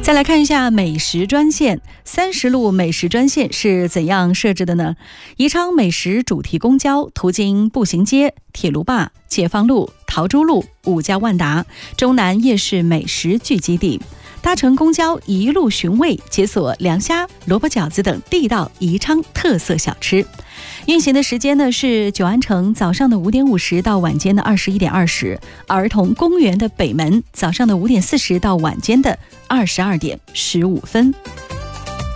再来看一下美食专线，30路美食专线是怎样设置的呢？宜昌美食主题公交途经步行街、铁路坝、解放路、陶珠路、5家万达、中南夜市美食聚集地。搭乘公交一路寻味，解锁凉虾、萝卜饺子等地道宜昌特色小吃。运行的时间呢是九安城早上的5点50到晚间的21点20，儿童公园的北门早上的5点40到晚间的22点15分。